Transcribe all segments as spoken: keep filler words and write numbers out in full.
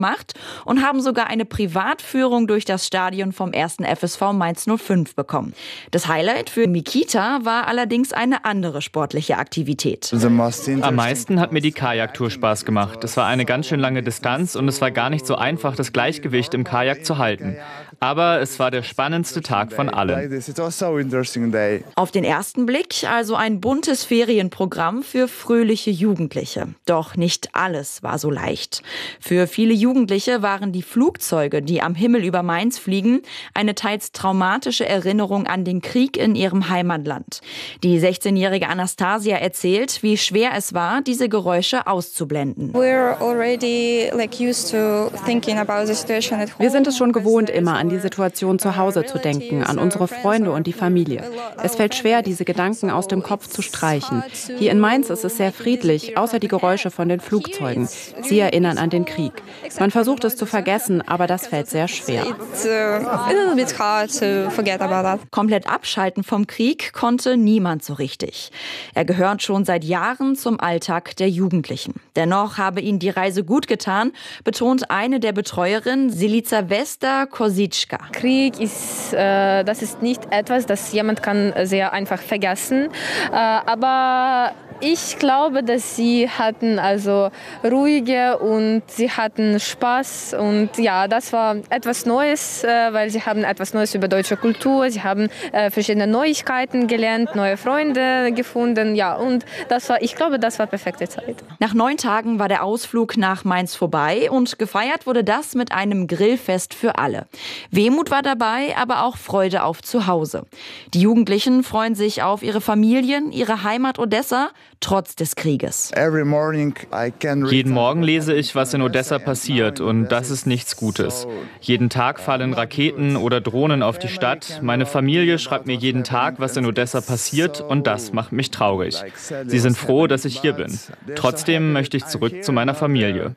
gemacht und haben sogar eine Privatführung durch das Stadion vom ersten F S V Mainz null fünf bekommen. Das Highlight für Mikita war allerdings eine andere sportliche Aktivität. Am meisten hat mir die Kajaktour Spaß gemacht. Es war eine ganz schön lange Distanz und es war gar nicht so einfach, das Gleichgewicht im Kajak zu halten. Aber es war der spannendste Tag von allen. Auf den ersten Blick also ein buntes Ferienprogramm für fröhliche Jugendliche. Doch nicht alles war so leicht. Für viele Jugendliche waren die Flugzeuge, die am Himmel über Mainz fliegen, eine teils traumatische Erinnerung an den Krieg in ihrem Heimatland. Die sechzehnjährige Anastasia erzählt, wie schwer es war, diese Geräusche auszublenden. Wir sind es schon gewohnt, immer an die Situation zu Hause zu denken, an unsere Freunde und die Familie. Es fällt schwer, diese Gedanken aus dem Kopf zu streichen. Hier in Mainz ist es sehr friedlich, außer die Geräusche von den Flugzeugen. Sie erinnern an den Krieg. Man versucht es zu vergessen, aber das fällt sehr schwer. Komplett abschalten vom Krieg konnte niemand so richtig. Er gehört schon seit Jahren zum Alltag der Jugendlichen. Dennoch habe ihnen die Reise gut getan, betont eine der Betreuerinnen, Silica Vesta Kosicka. Krieg ist, äh, das ist nicht etwas, das jemand kann sehr einfach vergessen. Äh, aber ich glaube, dass sie hatten also ruhige und sie hatten Spaß und ja, das war etwas Neues, äh, weil sie haben etwas Neues über deutsche Kultur, sie haben äh, verschiedene Neuigkeiten gelernt, neue Freunde gefunden, ja, und das war, ich glaube, das war perfekte Zeit. Nach neun Tagen war der Ausflug nach Mainz vorbei und gefeiert wurde das mit einem Grillfest für alle. Wehmut war dabei, aber auch Freude auf Zuhause. Die Jugendlichen freuen sich auf ihre Familien, ihre Heimat Odessa, trotz des Krieges. Jeden Morgen lese ich, was in Odessa passiert, und das ist nichts Gutes. Jeden Tag fallen Raketen oder Drohnen auf die Stadt. Meine Familie schreibt mir jeden Tag, was in Odessa passiert, und das macht mich traurig. Sie sind froh, dass ich hier bin. Trotzdem möchte ich zurück zu meiner Familie.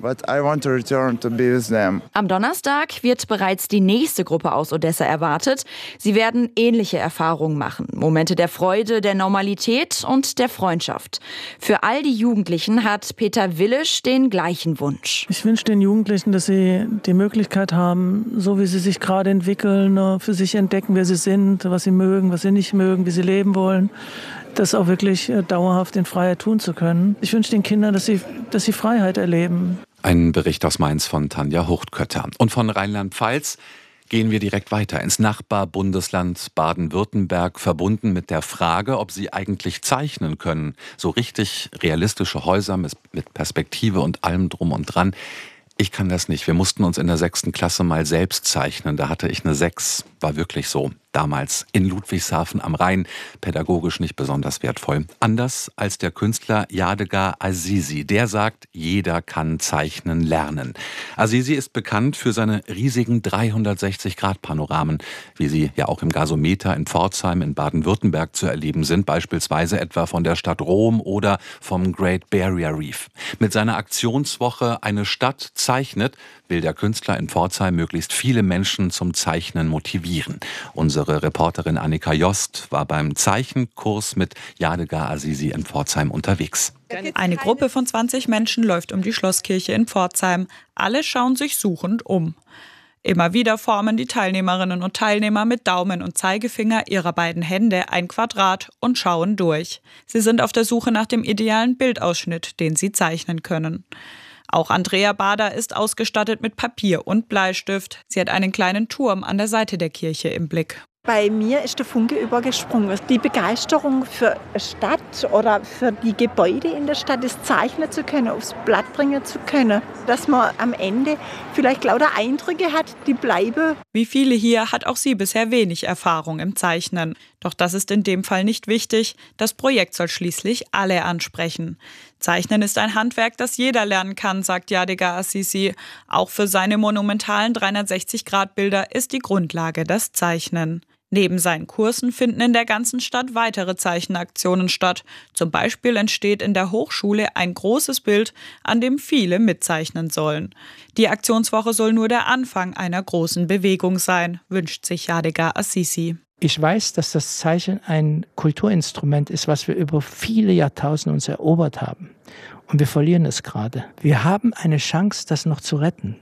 Am Donnerstag wird bereits die nächste Gruppe aus Odessa erwartet. Sie werden ähnliche Erfahrungen machen. Momente der Freude, der Normalität und der Freundschaft. Für all die Jugendlichen hat Peter Willisch den gleichen Wunsch. Ich wünsche den Jugendlichen, dass sie die Möglichkeit haben, so wie sie sich gerade entwickeln, für sich entdecken, wer sie sind, was sie mögen, was sie nicht mögen, wie sie leben wollen, das auch wirklich dauerhaft in Freiheit tun zu können. Ich wünsche den Kindern, dass sie, dass sie Freiheit erleben. Ein Bericht aus Mainz von Tanja Huchtkötter. Und von Rheinland-Pfalz gehen wir direkt weiter ins Nachbarbundesland Baden-Württemberg, verbunden mit der Frage, ob sie eigentlich zeichnen können. So richtig realistische Häuser mit Perspektive und allem drum und dran. Ich kann das nicht. Wir mussten uns in der sechsten Klasse mal selbst zeichnen. Da hatte ich eine sechs. War wirklich so. Damals in Ludwigshafen am Rhein, pädagogisch nicht besonders wertvoll. Anders als der Künstler Yadigar Azizi. Der sagt, jeder kann zeichnen lernen. Azizi ist bekannt für seine riesigen dreihundertsechzig Grad Panoramen, wie sie ja auch im Gasometer in Pforzheim in Baden-Württemberg zu erleben sind, beispielsweise etwa von der Stadt Rom oder vom Great Barrier Reef. Mit seiner Aktionswoche Eine Stadt zeichnet, will der Künstler in Pforzheim möglichst viele Menschen zum Zeichnen motivieren. Unsere Reporterin Annika Jost war beim Zeichenkurs mit Yadigar Azizi in Pforzheim unterwegs. Eine Gruppe von zwanzig Menschen läuft um die Schlosskirche in Pforzheim. Alle schauen sich suchend um. Immer wieder formen die Teilnehmerinnen und Teilnehmer mit Daumen und Zeigefinger ihrer beiden Hände ein Quadrat und schauen durch. Sie sind auf der Suche nach dem idealen Bildausschnitt, den sie zeichnen können. Auch Andrea Bader ist ausgestattet mit Papier und Bleistift. Sie hat einen kleinen Turm an der Seite der Kirche im Blick. Bei mir ist der Funke übergesprungen. Die Begeisterung für eine Stadt oder für die Gebäude in der Stadt, das zeichnen zu können, aufs Blatt bringen zu können. Dass man am Ende vielleicht lauter Eindrücke hat, die bleiben. Wie viele hier hat auch sie bisher wenig Erfahrung im Zeichnen. Doch das ist in dem Fall nicht wichtig. Das Projekt soll schließlich alle ansprechen. Zeichnen ist ein Handwerk, das jeder lernen kann, sagt Yadigar Azizi. Auch für seine monumentalen dreihundertsechzig Grad Bilder ist die Grundlage das Zeichnen. Neben seinen Kursen finden in der ganzen Stadt weitere Zeichenaktionen statt. Zum Beispiel entsteht in der Hochschule ein großes Bild, an dem viele mitzeichnen sollen. Die Aktionswoche soll nur der Anfang einer großen Bewegung sein, wünscht sich Yadigar Azizi. Ich weiß, dass das Zeichnen ein Kulturinstrument ist, was wir über viele Jahrtausende uns erobert haben. Und wir verlieren es gerade. Wir haben eine Chance, das noch zu retten.